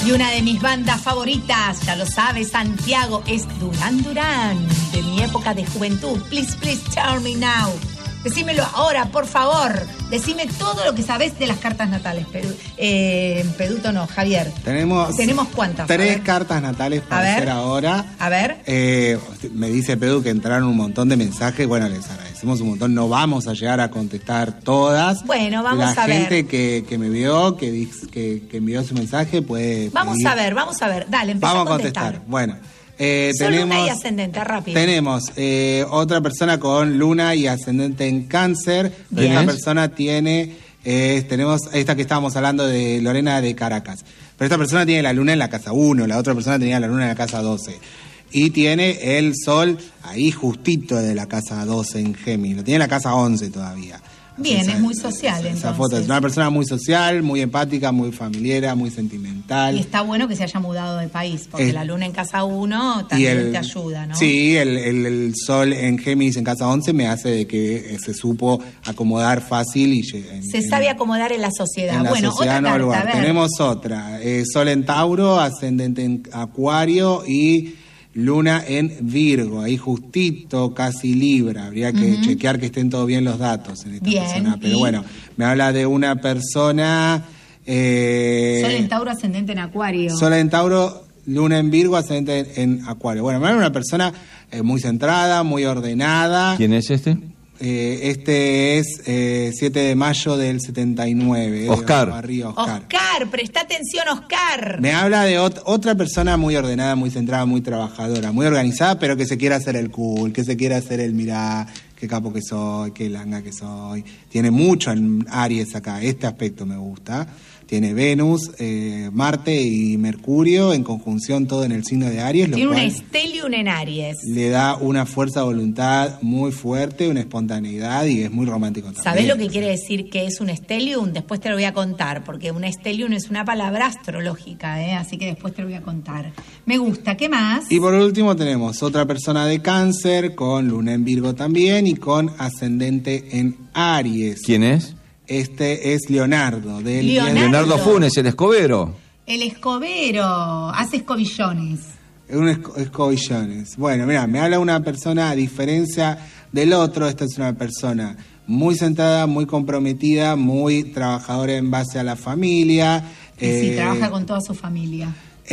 Y una de mis bandas favoritas, ya lo sabes, Santiago, es Duran Duran, de mi época de juventud. Please, please tell me now. Decímelo ahora, por favor. Decime todo lo que sabés de las cartas natales. Peduto no, Javier. ¿Tenemos cuántas? 3 cartas natales para hacer ahora. A ver. Me dice Pedu que entraron un montón de mensajes. Bueno, les agradecemos un montón. No vamos a llegar a contestar todas. Bueno, vamos a ver. La gente que me vio, que envió su mensaje, puede Vamos a ver. Dale, empezamos a contestar. Bueno. Solo luna y ascendente, rápido. Tenemos otra persona con luna y ascendente en Cáncer. Esta persona tiene, tenemos esta que estábamos hablando de Lorena de Caracas. Pero esta persona tiene la luna en la casa 1, la otra persona tenía la luna en la casa 12. Y tiene el sol ahí justito de la casa 12 en Géminis. Lo tiene en la casa 11 todavía. Bien, es muy social, entonces. Esa foto es una persona muy social, muy empática, muy familiar, muy sentimental. Y está bueno que se haya mudado de país, porque la luna en casa 1 también te ayuda, ¿no? Sí, el sol en Géminis en casa 11 me hace de que se supo acomodar fácil y se sabe acomodar en la sociedad. En la sociedad, otra carta, a ver. Tenemos otra, sol en Tauro, ascendente en Acuario y luna en Virgo, ahí justito, casi Libra. Habría que chequear que estén todos bien los datos en esta persona. Pero bueno, me habla de una persona... Sol en Tauro, ascendente en Acuario. Sol en Tauro, luna en Virgo, ascendente en Acuario. Bueno, me habla de una persona muy centrada, muy ordenada. ¿Quién es este? Este es 7 de mayo del 79. Oscar. Oscar, presta atención, Oscar. Me habla de otra persona muy ordenada, muy centrada, muy trabajadora, muy organizada, pero que se quiera hacer el cool, que se quiera hacer el mirá, qué capo que soy, qué langa que soy. Tiene mucho en Aries acá, este aspecto me gusta. Tiene Venus, Marte y Mercurio en conjunción, todo en el signo de Aries. Tiene una stellium en Aries. Le da una fuerza de voluntad muy fuerte, una espontaneidad y es muy romántico también. ¿Sabés lo que quiere decir que es un stellium? Después te lo voy a contar, porque un stellium es una palabra astrológica, así que después te lo voy a contar. Me gusta, ¿qué más? Y por último tenemos otra persona de Cáncer, con luna en Virgo también y con ascendente en Aries. ¿Quién es? Este es Leonardo. Leonardo Funes, el escobero. El escobero, hace escobillones. Escobillones. Bueno, mira, me habla una persona, a diferencia del otro, esta es una persona muy centrada, muy comprometida, muy trabajadora en base a la familia. Sí, trabaja con toda su familia.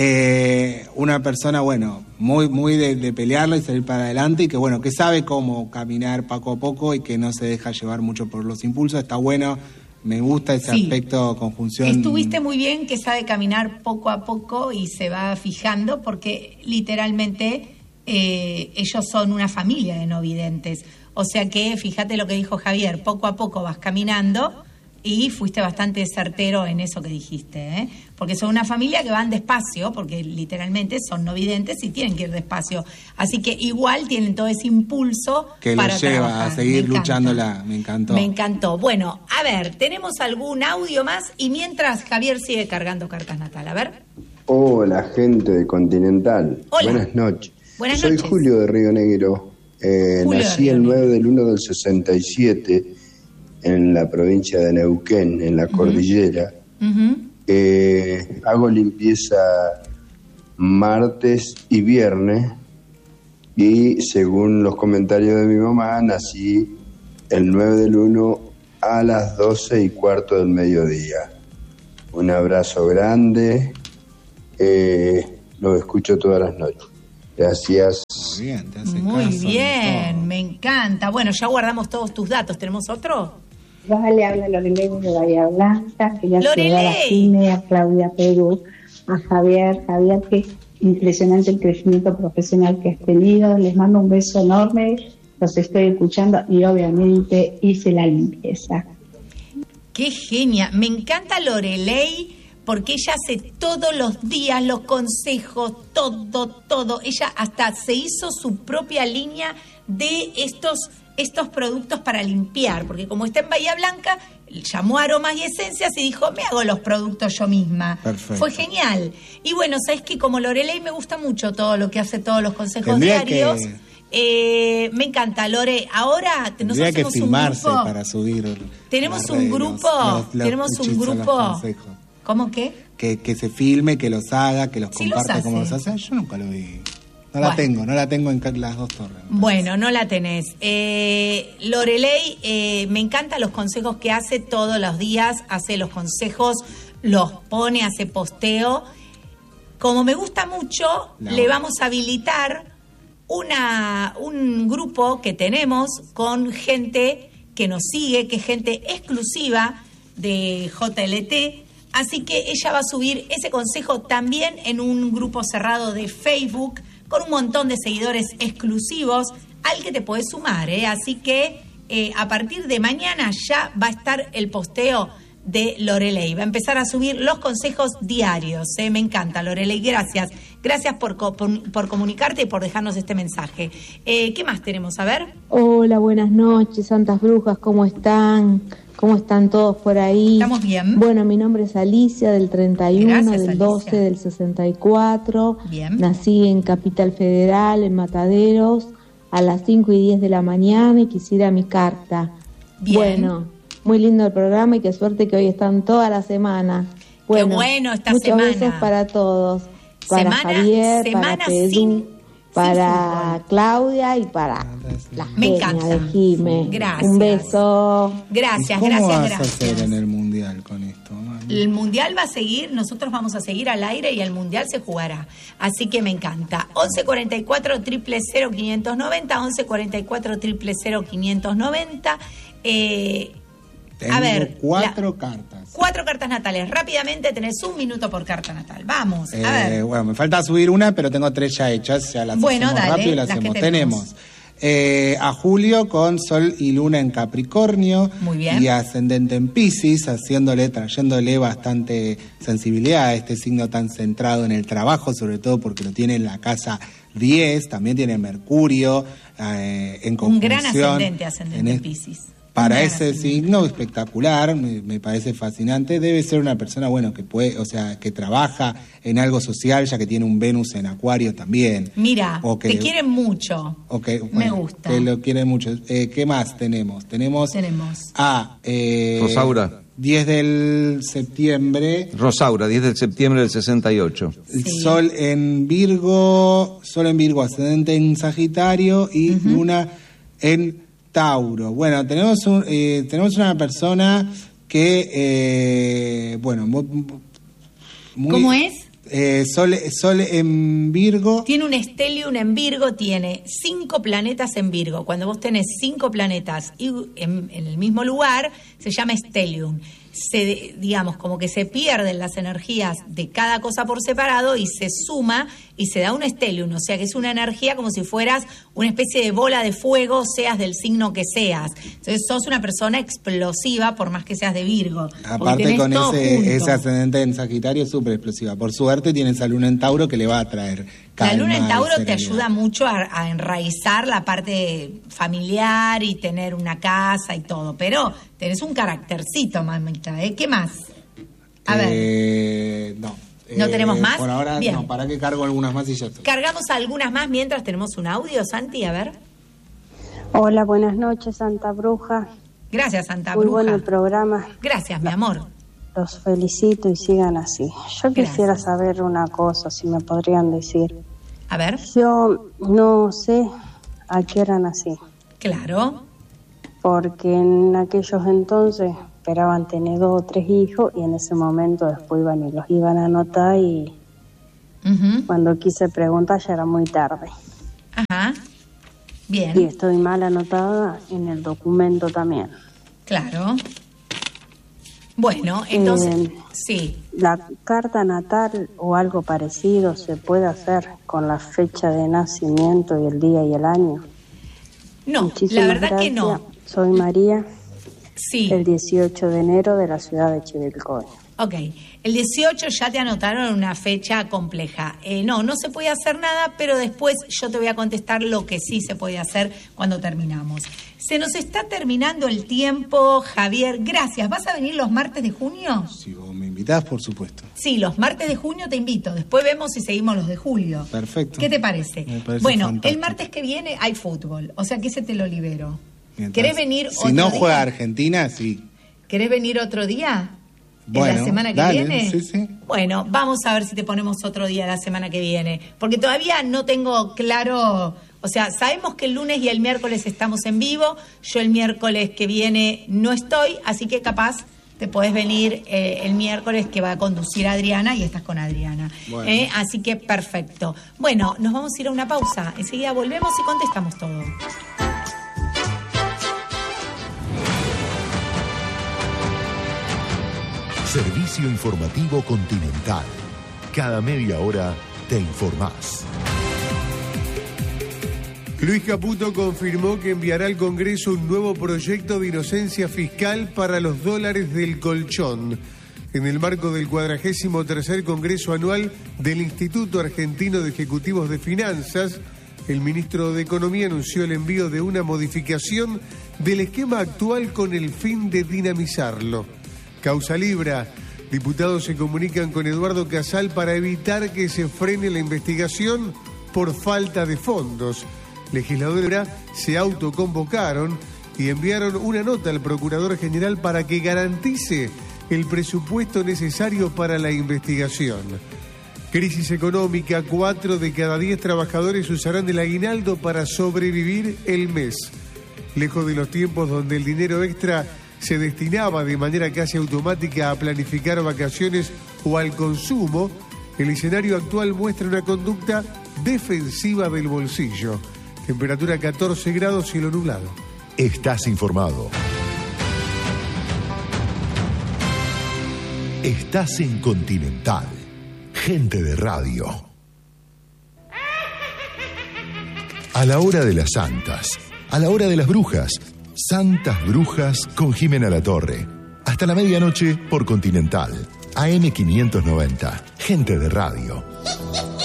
Una persona, bueno, muy de pelearla y salir para adelante y que, bueno, que sabe cómo caminar poco a poco y que no se deja llevar mucho por los impulsos. Está bueno, me gusta ese aspecto, conjunción. Estuviste muy bien, que sabe caminar poco a poco y se va fijando porque literalmente ellos son una familia de no videntes. O sea que, fíjate lo que dijo Javier, poco a poco vas caminando. Y fuiste bastante certero en eso que dijiste, porque son una familia que van despacio, porque literalmente son no videntes y tienen que ir despacio. Así que igual tienen todo ese impulso que para los lleva trabajar. A seguir luchándola. Me encantó. Me encantó. Bueno, a ver, tenemos algún audio más y mientras Javier sigue cargando cartas natal. A ver. Hola, gente de Continental. Hola. Buenas noches. Buenas noches. Soy Julio de Río Negro. Nací el 9 del 1 del 67 en la provincia de Neuquén, en la cordillera. Hago limpieza martes y viernes y según los comentarios de mi mamá nací el 9 del 1 a las 12:15 del mediodía. Un abrazo grande, los escucho todas las noches. Gracias. Muy bien, te hace Muy caso, bien, me encanta. Bueno, ya guardamos todos tus datos. ¿Tenemos otro? Vale, habla Lorelei de Bahía Blanca. Quería saludar a Lorelei. Cine, a Claudia Perú, a Javier, que impresionante el crecimiento profesional que has tenido. Les mando un beso enorme, los estoy escuchando y obviamente hice la limpieza. Qué genia, me encanta Lorelei porque ella hace todos los días los consejos, todo. Ella hasta se hizo su propia línea de estos productos para limpiar, porque como está en Bahía Blanca, llamó a Aromas y Esencias y dijo, me hago los productos yo misma. Perfecto. Fue genial. Y bueno, sabes que como Lorelei me gusta mucho todo lo que hace, todos los consejos diarios. Me encanta, Lore. Ahora tendría que filmarse para subir. Tenemos un grupo. ¿Cómo qué? Que se filme, que los haga, que los Sí comparta los como los hace. hace. Yo nunca lo vi. No Bueno. la tengo en las dos torres. Bueno, no la tenés. Loreley, me encantan los consejos que hace todos los días, hace los consejos, los pone, hace posteo. Como me gusta mucho, le vamos a habilitar un grupo que tenemos con gente que nos sigue, que es gente exclusiva de JLT. Así que ella va a subir ese consejo también en un grupo cerrado de Facebook con un montón de seguidores exclusivos al que te podés sumar, ¿eh? Así que a partir de mañana ya va a estar el posteo de Loreley. Va a empezar a subir los consejos diarios, ¿eh? Me encanta, Loreley, gracias. Gracias por comunicarte y por dejarnos este mensaje. ¿Qué más tenemos? A ver. Hola, buenas noches, Santas Brujas, ¿cómo están? ¿Cómo están todos por ahí? Estamos bien. Bueno, mi nombre es Alicia, del 31, Gracias, del 12, Alicia. del 64. Bien. Nací en Capital Federal, en Mataderos, a las 5:10 de la mañana y quisiera mi carta. Bien. Bueno, muy lindo el programa y qué suerte que hoy están toda la semana. Bueno, Qué bueno esta muchos semana. besos para todos. Para Javier, semana para Pedro, sin para fútbol. Claudia y para la Me genia encanta. de Jime. Gracias. Un beso. Gracias, ¿Cómo gracias, vas a gracias. hacer en el Mundial con esto, mami? El Mundial va a seguir, nosotros vamos a seguir al aire y el Mundial se jugará. Así que me encanta. 1144 000 590, 1144 000 590. Tengo A ver, 4 cartas. 4 cartas natales. Rápidamente tenés 1 minuto por carta natal. Vamos, a ver. Bueno, me falta subir una, pero tengo 3 ya hechas. Ya las Bueno, hacemos dale, rápido y las las que hacemos. tenemos. A Julio con Sol y Luna en Capricornio. Muy bien. Y ascendente en Piscis, trayéndole bastante sensibilidad a este signo tan centrado en el trabajo, sobre todo porque lo tiene en la casa 10, también tiene Mercurio en conjunción. Un gran ascendente en Piscis. Para Un gran ese ascendente. signo espectacular, me parece fascinante. Debe ser una persona, bueno, que puede, o sea, que trabaja en algo social, ya que tiene un Venus en Acuario también. Mira, O que- te quieren mucho. O que, Me bueno, gusta. Que lo quiere mucho. ¿Qué más tenemos? Tenemos a Rosaura. 10 del septiembre. Rosaura, 10 de septiembre del 68. Sol en Virgo, ascendente en Sagitario y Luna en Tauro. Bueno, tenemos una persona que, bueno, muy, ¿Cómo es? Sol en Virgo. Tiene un stellium en Virgo, tiene 5 planetas en Virgo. Cuando vos tenés 5 planetas y en el mismo lugar, se llama stellium. Digamos, como que se pierden las energías de cada cosa por separado y se suma y se da un stellium. O sea que es una energía como si fueras una especie de bola de fuego, seas del signo que seas. Entonces sos una persona explosiva por más que seas de Virgo. porque Aparte tenés con todo junto. ese ascendente en Sagitario es súper explosiva. Por suerte tienes a Luna en Tauro que le va a traer calma. La luna en y Tauro te serenidad. ayuda mucho a enraizar la parte familiar y tener una casa y todo, pero tenés un caractercito, mamita, ¿eh? ¿Qué más? A ver, No. ¿No tenemos más? Por ahora Bien. no, para que cargo algunas más y ya estoy. cargamos algunas más mientras tenemos un audio, Santi, a ver. Hola, buenas noches, Santa Bruja. Gracias, Santa Muy Bruja. bueno el programa. Gracias, mi amor. Los felicito y sigan así. Yo quisiera saber una cosa, si me podrían decir. A ver. Yo no sé a qué hora nací, Claro. porque en aquellos entonces esperaban tener 2 o 3 hijos y en ese momento después iban y los iban a anotar y cuando quise preguntar ya era muy tarde. Ajá. Bien. Y estoy mal anotada en el documento también. Claro. Bueno, entonces, sí. ¿La carta natal o algo parecido se puede hacer con la fecha de nacimiento y el día y el año? No, Muchísimas la verdad que gracias. no. Soy María, Sí. el 18 de enero de la ciudad de Chivilcoy. Ok, el 18 ya te anotaron una fecha compleja. No se puede hacer nada, pero después yo te voy a contestar lo que sí se puede hacer cuando terminamos. Se nos está terminando el tiempo, Javier. Gracias. ¿Vas a venir los martes de junio? Si vos me invitás, por supuesto. Sí, los martes de junio te invito. Después vemos si seguimos los de julio. Perfecto. ¿Qué te parece? Me parece Bueno, fantástico. el martes que viene hay fútbol, o sea que ese te lo libero. Mientras- ¿Querés venir Si otro no día? juega Argentina, sí. ¿Querés venir otro día? Bueno, ¿la semana que dale, viene? sí. Bueno, vamos a ver si te ponemos otro día la semana que viene. Porque todavía no tengo claro... O sea, sabemos que el lunes y el miércoles estamos en vivo. Yo el miércoles que viene no estoy, así que capaz te podés venir el miércoles, que va a conducir Adriana, y estás con Adriana. Bueno. Así que perfecto. Bueno, nos vamos a ir a una pausa. Enseguida volvemos y contestamos todo. Servicio Informativo Continental. Cada media hora te informás. Luis Caputo confirmó que enviará al Congreso un nuevo proyecto de inocencia fiscal para los dólares del colchón. En el marco del 43º Congreso Anual del Instituto Argentino de Ejecutivos de Finanzas, el ministro de Economía anunció el envío de una modificación del esquema actual con el fin de dinamizarlo. Causa Libra. Diputados se comunican con Eduardo Casal para evitar que se frene la investigación por falta de fondos. Legisladores se autoconvocaron y enviaron una nota al Procurador General para que garantice el presupuesto necesario para la investigación. Crisis económica, 4 de cada 10 trabajadores usarán el aguinaldo para sobrevivir el mes. Lejos de los tiempos donde el dinero extra se destinaba de manera casi automática a planificar vacaciones o al consumo, el escenario actual muestra una conducta defensiva del bolsillo. Temperatura 14 grados, cielo nublado. Estás informado. Estás en Continental. Gente de radio. A la hora de las santas. A la hora de las brujas. Santas Brujas con Jimena Latorre. Hasta la medianoche por Continental. AM 590. Gente de radio.